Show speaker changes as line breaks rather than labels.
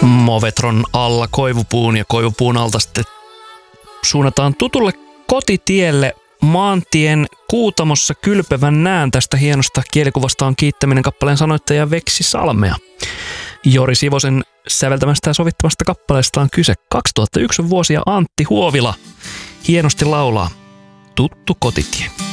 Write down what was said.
Movetron alla koivupuun ja koivupuun alta sitten suunnataan tutulle kotitielle maantien Kuutamossa kylpevän nään. Tästä hienosta kielikuvasta on kiittäminen kappaleen sanoittaja Veksi Salmea. Jori Sivosen säveltämästä ja sovittamasta kappaleesta on kyse. 2001 vuosi ja Antti Huovila hienosti laulaa Tuttu kotitie.